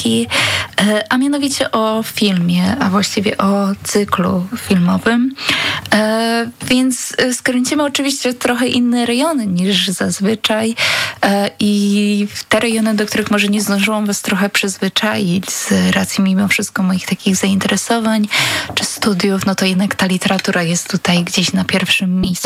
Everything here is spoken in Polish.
książki, a mianowicie o filmie, a właściwie o cyklu filmowym. Więc skręcimy oczywiście trochę inne rejony niż zazwyczaj i te rejony, do których może nie zdążyłam was trochę przyzwyczaić z racji mimo wszystko moich takich zainteresowań czy studiów, no to jednak ta literatura jest tutaj gdzieś na pierwszym miejscu.